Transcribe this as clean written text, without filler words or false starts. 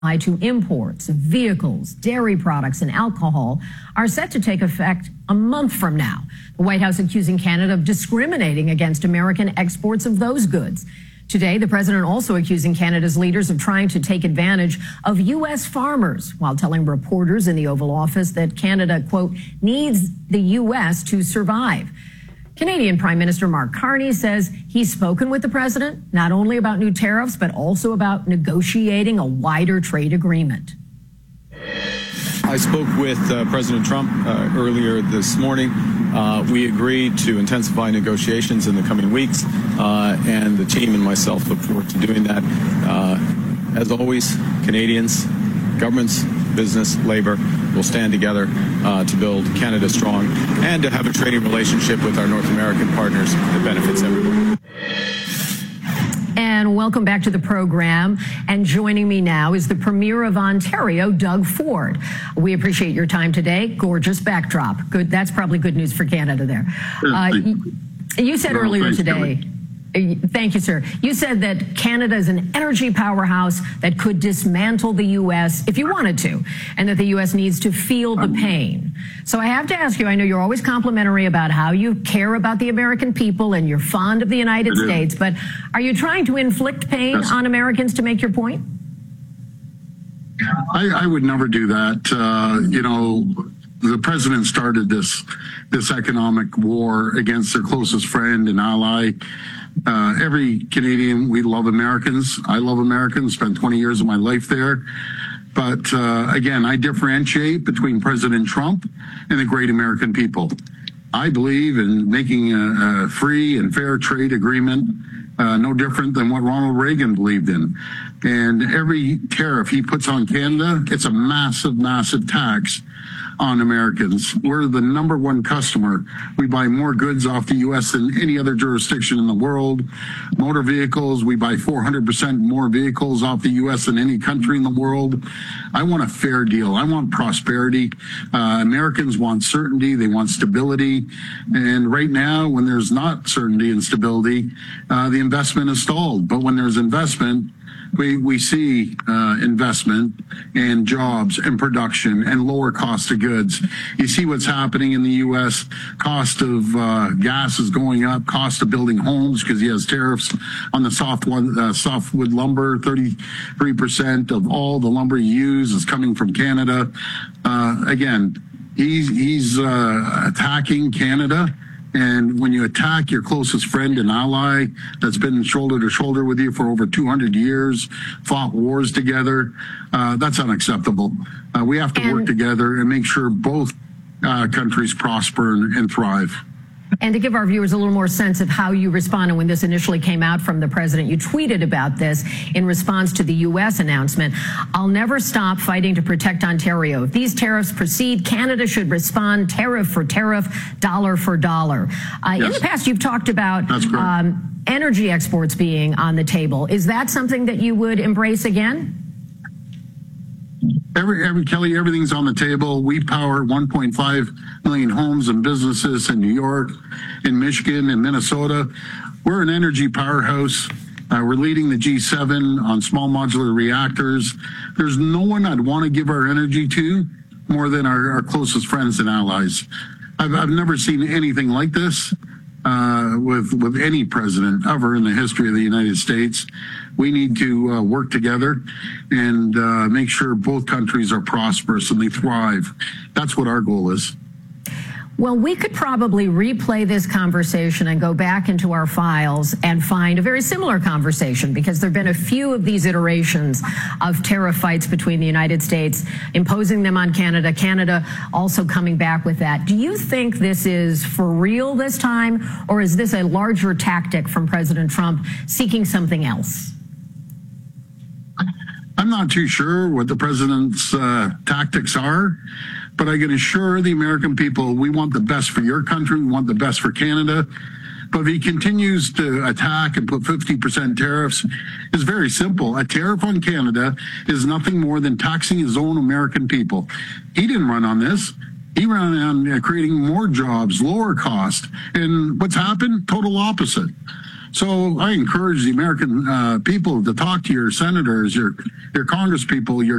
to imports, vehicles, dairy products, and alcohol are set to take effect a month from now. The White House accusing Canada of discriminating against American exports of those goods. Today, the president also accusing Canada's leaders of trying to take advantage of U.S. farmers while telling reporters in the Oval Office that Canada, quote, needs the U.S. to survive. Canadian Prime Minister Mark Carney says he's spoken with the president not only about new tariffs, but also about negotiating a wider trade agreement. I spoke with President Trump earlier this morning. We agreed to intensify negotiations in the coming weeks, and the team and myself look forward to doing that. As always, Canadians, governments, business, labor will stand together to build Canada strong and to have a trading relationship with our North American partners that benefits everyone. And welcome back to the program. And joining me now is the Premier of Ontario, Doug Ford. We appreciate your time today. Gorgeous backdrop. Good. That's probably good news for Canada there. You said earlier today. Thank you, sir. You said that Canada is an energy powerhouse that could dismantle the U.S. if you wanted to, and that the U.S. needs to feel the pain. So I have to ask you, I know you're always complimentary about how you care about the American people and you're fond of the United States, but are you trying to inflict pain on Americans to make your point? I would never do that. You know, the president started this economic war against their closest friend and ally. Every Canadian, we love Americans. I love Americans, spent 20 years of my life there. But again, I differentiate between President Trump and the great American people. I believe in making a free and fair trade agreement, no different than what Ronald Reagan believed in. And every tariff he puts on Canada, it's a massive, massive tax on Americans. We're the #1 customer. We buy more goods off the U.S. than any other jurisdiction in the world. Motor vehicles, we buy 400% more vehicles off the U.S. than any country in the world. I want a fair deal. I want prosperity. Americans want certainty. They want stability. And right now, when there's not certainty and stability, the investment is stalled. But when there's investment, we see investment and jobs and production and lower cost of goods. You see what's happening in the U.S. Cost of gas is going up. Cost of building homes because he has tariffs on the softwood lumber. 33% of all the lumber you use is coming from Canada. Again, he's attacking Canada. And when you attack your closest friend and ally that's been shoulder to shoulder with you for over 200 years, fought wars together, that's unacceptable. We have to work together and make sure both countries prosper and thrive. And to give our viewers a little more sense of how you responded when this initially came out from the president, you tweeted about this in response to the U.S. announcement. I'll never stop fighting to protect Ontario. If these tariffs proceed, Canada should respond tariff for tariff, dollar for dollar. Yes. In the past, you've talked about energy exports being on the table. Is that something that you would embrace again? Kelly, everything's on the table. We power 1.5 million homes and businesses in New York, in Michigan, and Minnesota. We're an energy powerhouse. We're leading the G7 on small modular reactors. There's no one I'd want to give our energy to more than our closest friends and allies. I've never seen anything like this with any president ever in the history of the United States. We need to work together and make sure both countries are prosperous and they thrive. That's what our goal is. Well, we could probably replay this conversation and go back into our files and find a very similar conversation, because there have been a few of these iterations of tariff fights between the United States, imposing them on Canada, Canada also coming back with that. Do you think this is for real this time, or is this a larger tactic from President Trump seeking something else? I'm not too sure what the president's tactics are, but I can assure the American people we want the best for your country, we want the best for Canada. But if he continues to attack and put 50% tariffs, it's very simple. A tariff on Canada is nothing more than taxing his own American people. He didn't run on this. He ran on creating more jobs, lower cost. And what's happened? Total opposite. So I encourage the American people to talk to your senators, your congresspeople, your